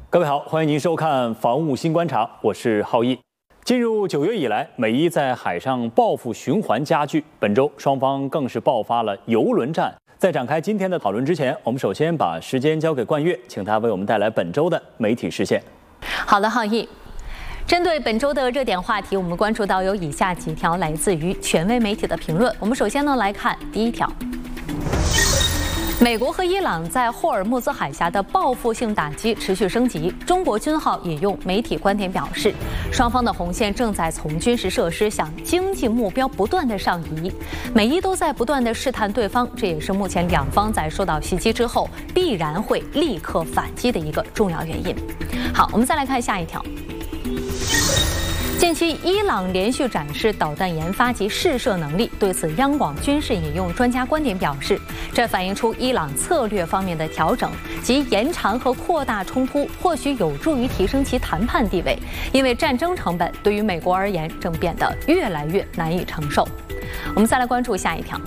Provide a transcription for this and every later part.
各位好，欢迎您收看《防务新观察》，我是浩毅。进入9月以来，美伊在海上报复循环加剧，本周双方更是爆发了邮轮战。在展开今天的讨论之前，我们首先把时间交给冠岳，请他为我们带来本周的媒体视线。 好的，浩毅。针对本周的热点话题，我们关注到有以下几条来自于权威媒体的评论。我们首先呢来看第一条。美国和伊朗在霍尔木兹海峡的报复性打击持续升级。中国军号引用媒体观点表示，双方的红线正在从军事设施向经济目标不断的上移，美伊都在不断的试探对方，这也是目前两方在受到袭击之后必然会立刻反击的一个重要原因。好，我们再来看下一条。近期，伊朗连续展示导弹研发及试射能力。对此，央广军事引用专家观点表示，这反映出伊朗策略方面的调整，即延长和扩大冲突，或许有助于提升其谈判地位。因为战争成本对于美国而言正变得越来越难以承受。我们再来关注下一条。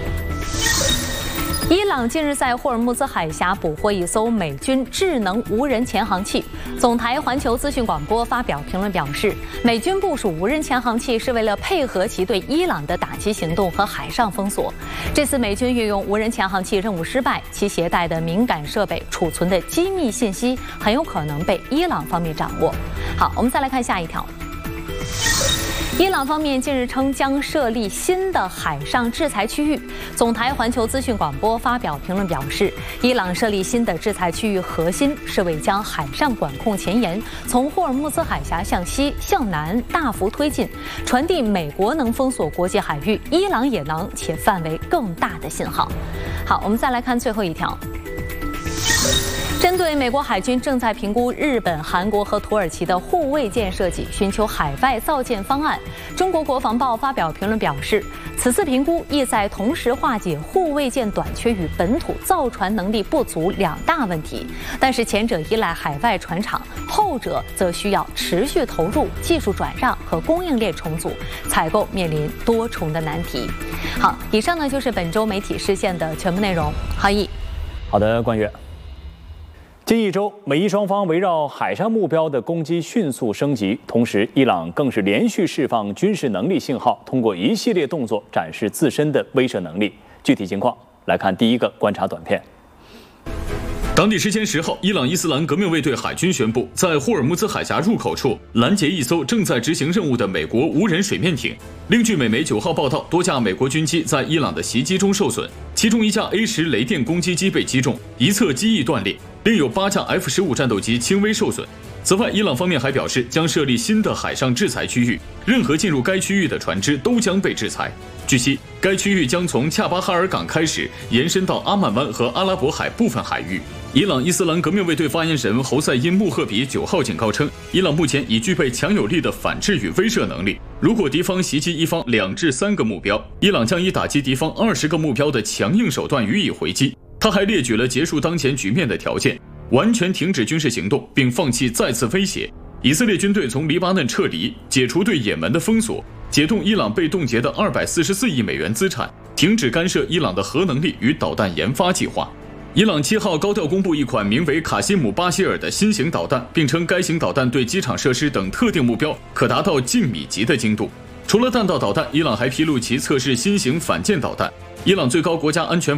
伊朗近日在霍尔木兹海峡捕获一艘美军智能无人潜航器。总台环球资讯广播发表评论表示，美军部署无人潜航器是为了配合其对伊朗的打击行动和海上封锁。这次美军运用无人潜航器任务失败，其携带的敏感设备储存的机密信息很有可能被伊朗方面掌握。好，我们再来看下一条。伊朗方面近日称将设立新的海上制裁区域。总台环球资讯广播发表评论表示，伊朗设立新的制裁区域核心是为将海上管控前沿从霍尔木兹海峡向西向南大幅推进，传递美国能封锁国际海域，伊朗也能，且范围更大的信号。好，我们再来看最后一条。针对美国海军正在评估日本、韩国和土耳其的护卫舰设计，寻求海外造舰方案，中国国防报发表评论表示，此次评估意在同时化解护卫舰短缺与本土造船能力不足两大问题，但是前者依赖海外船厂，后者则需要持续投入、技术转让和供应链重组，采购面临多重的难题。好，以上呢就是本周媒体视线的全部内容。浩毅， 好的，冠岳。近一周，美伊双方围绕海上目标的攻击迅速升级，同时伊朗更是连续释放军事能力信号，通过一系列动作展示自身的威慑能力。具体情况来看第一个观察短片。 当地时间10号，伊朗伊斯兰革命卫队海军宣布，在霍尔木兹海峡入口处拦截一艘正在执行任务的美国无人水面艇。另据美媒9号报道，多架美国军机在伊朗的袭击中受损，其中一架 A10雷电攻击机被击中，一侧机翼断裂，另有8架 F-15战斗机轻微受损。此外，伊朗方面还表示将设立新的海上制裁区域，任何进入该区域的船只都将被制裁。据悉，该区域将从恰巴哈尔港开始延伸到阿曼湾和阿拉伯海部分海域。伊朗伊斯兰革命卫队发言人侯赛因·穆赫比9号警告称，伊朗目前已具备强有力的反制与威慑能力。如果敌方袭击一方2至3个目标，伊朗将以打击敌方20个目标的强硬手段予以回击。他还列举了结束当前局面的条件：完全停止军事行动，并放弃再次威胁；以色列军队从黎巴嫩撤离；解除对也门的封锁；解冻伊朗被冻结的244亿美元资产；停止干涉伊朗的核能力与导弹研发计划。伊朗7号高调公布一款名为卡西姆巴希尔的新型导弹，并称该型导弹对机场设施等特定目标可达到近米级的精度。除了弹道导弹，伊朗还披露其测试新型反舰导弹。伊朗最高国家安全